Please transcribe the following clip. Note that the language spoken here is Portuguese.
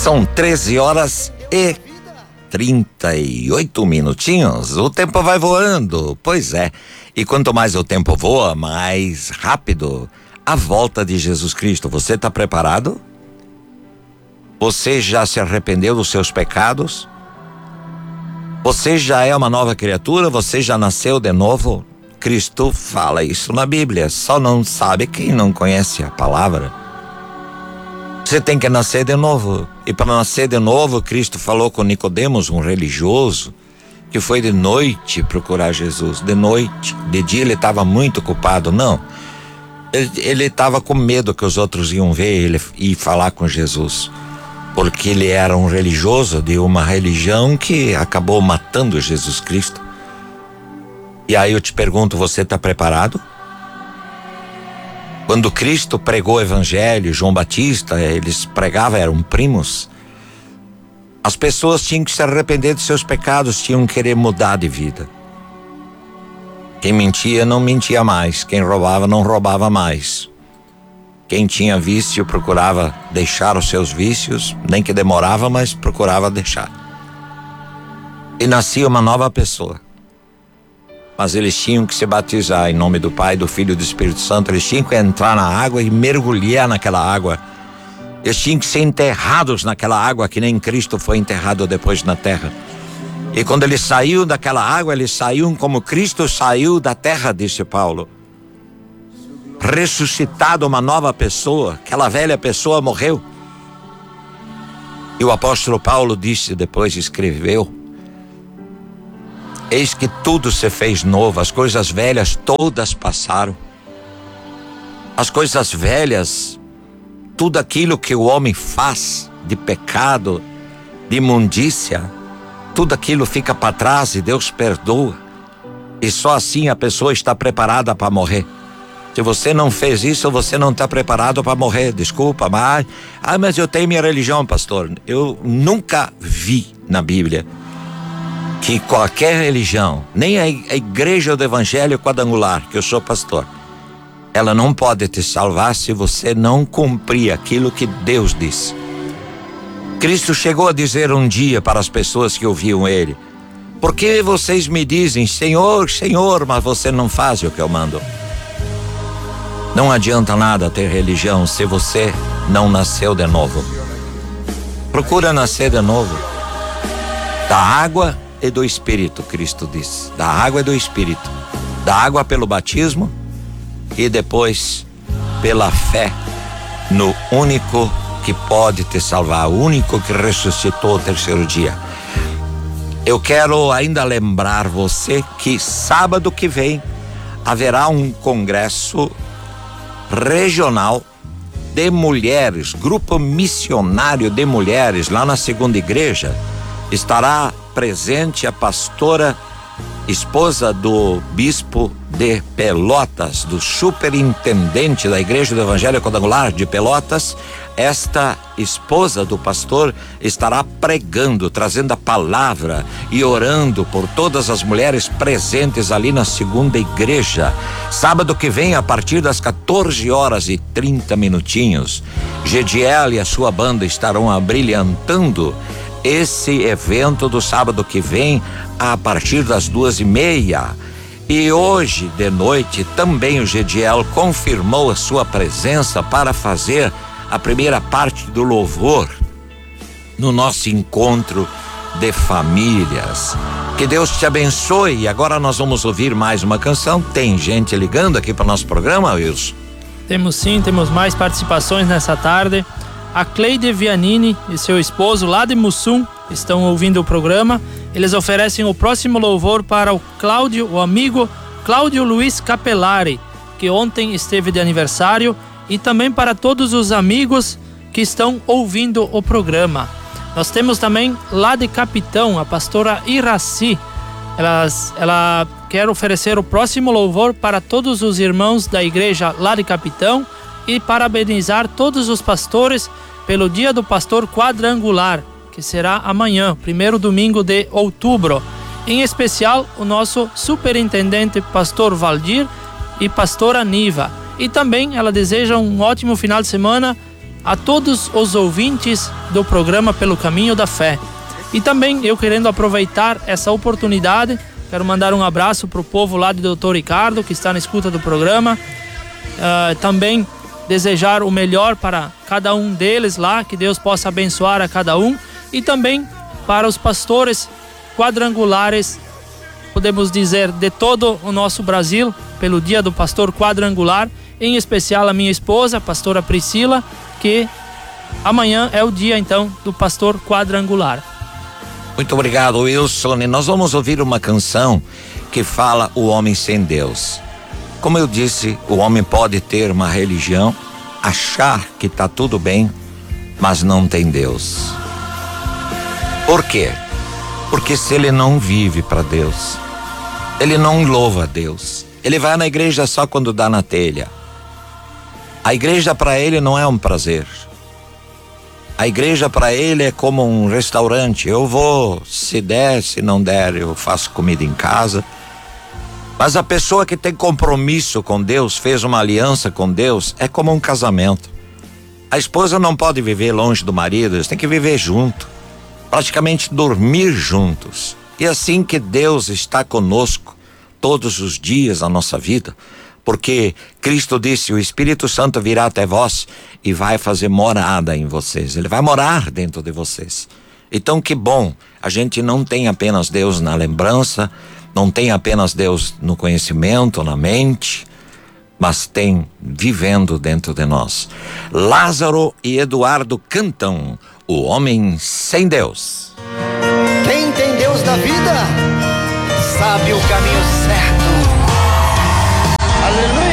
São 13h38. O tempo vai voando, pois é. E quanto mais o tempo voa, mais rápido a volta de Jesus Cristo. Você está preparado? Você já se arrependeu dos seus pecados? Você já é uma nova criatura? Você já nasceu de novo? Cristo fala isso na Bíblia, só não sabe quem não conhece a palavra. Você tem que nascer de novo. E para nascer de novo, Cristo falou com Nicodemos, um religioso, que foi de noite procurar Jesus. De noite. De dia ele estava muito ocupado. Não. Ele estava com medo que os outros iam ver ele e falar com Jesus. Porque ele era um religioso de uma religião que acabou matando Jesus Cristo. E aí eu te pergunto, você está preparado? Quando Cristo pregou o evangelho, João Batista, eles pregavam, eram primos. As pessoas tinham que se arrepender de seus pecados, tinham que querer mudar de vida. Quem mentia não mentia mais, quem roubava não roubava mais. Quem tinha vício procurava deixar os seus vícios, nem que demorava, mas procurava deixar. E nascia uma nova pessoa. Mas eles tinham que se batizar em nome do Pai, do Filho e do Espírito Santo. Eles tinham que entrar na água e mergulhar naquela água. Eles tinham que ser enterrados naquela água, que nem Cristo foi enterrado depois na terra. E quando eles saíram daquela água, eles saíram como Cristo saiu da terra, disse Paulo. Ressuscitado uma nova pessoa, aquela velha pessoa morreu. E o apóstolo Paulo disse, depois escreveu: eis que tudo se fez novo, as coisas velhas todas passaram. As coisas velhas, tudo aquilo que o homem faz de pecado, de imundícia, tudo aquilo fica para trás e Deus perdoa. E só assim a pessoa está preparada para morrer. Se você não fez isso, você não está preparado para morrer. Desculpa, mas eu tenho minha religião, pastor. Eu nunca vi na Bíblia que qualquer religião, nem a igreja do evangelho quadrangular, que eu sou pastor, ela não pode te salvar se você não cumprir aquilo que Deus disse. Cristo chegou a dizer um dia para as pessoas que ouviam ele: por que vocês me dizem Senhor, Senhor, mas você não faz o que eu mando? Não adianta nada ter religião se você não nasceu de novo. Procura nascer de novo. Da água e do Espírito, Cristo disse. Da água e do Espírito. Da água pelo batismo e depois pela fé no único que pode te salvar, o único que ressuscitou o terceiro dia. Eu quero ainda lembrar você que sábado que vem haverá um congresso regional de mulheres, grupo missionário de mulheres lá na segunda igreja. Estará presente a pastora, esposa do bispo de Pelotas, do superintendente da Igreja do Evangelho Quadrangular de Pelotas. Esta esposa do pastor estará pregando, trazendo a palavra e orando por todas as mulheres presentes ali na segunda igreja. Sábado que vem, a partir das 14h30, Gediel e a sua banda estarão abrilhantando esse evento do sábado que vem a partir das 2h30. E hoje de noite também o Gediel confirmou a sua presença para fazer a primeira parte do louvor no nosso encontro de famílias. Que Deus te abençoe. E agora nós vamos ouvir mais uma canção. Tem gente ligando aqui para o nosso programa, Wilson? Temos sim, temos mais participações nessa tarde. A Cleide Vianini e seu esposo lá de Mussum estão ouvindo o programa. Eles oferecem o próximo louvor para o Cláudio, o amigo Cláudio Luiz Capelari, que ontem esteve de aniversário, e também para todos os amigos que estão ouvindo o programa. Nós temos também lá de Capitão a pastora Iraci. Ela quer oferecer o próximo louvor para todos os irmãos da igreja lá de Capitão e parabenizar todos os pastores pelo Dia do Pastor Quadrangular, que será amanhã, primeiro domingo de outubro. Em especial, o nosso superintendente, pastor Valdir, e pastora Niva. E também ela deseja um ótimo final de semana a todos os ouvintes do programa Pelo Caminho da Fé. E também eu querendo aproveitar essa oportunidade, quero mandar um abraço para o povo lá de Doutor Ricardo, que está na escuta do programa. Também desejar o melhor para cada um deles lá, que Deus possa abençoar a cada um. E também para os pastores quadrangulares, podemos dizer, de todo o nosso Brasil, pelo dia do pastor quadrangular, em especial a minha esposa, a pastora Priscila, que amanhã é o dia então do pastor quadrangular. Muito obrigado, Wilson. E nós vamos ouvir uma canção que fala o homem sem Deus. Como eu disse, o homem pode ter uma religião, achar que está tudo bem, mas não tem Deus. Por quê? Porque se ele não vive para Deus, ele não louva a Deus, ele vai na igreja só quando dá na telha. A igreja para ele não é um prazer. A igreja para ele é como um restaurante. Eu vou, se der, se não der, eu faço comida em casa. Mas a pessoa que tem compromisso com Deus, fez uma aliança com Deus, é como um casamento. A esposa não pode viver longe do marido, eles têm que viver junto, praticamente dormir juntos. E assim que Deus está conosco todos os dias da nossa vida, porque Cristo disse, o Espírito Santo virá até vós e vai fazer morada em vocês. Ele vai morar dentro de vocês. Então que bom, a gente não tem apenas Deus na lembrança, não tem apenas Deus no conhecimento, na mente, mas tem vivendo dentro de nós. Lázaro e Eduardo cantam O Homem Sem Deus. Quem tem Deus na vida sabe o caminho certo. Aleluia!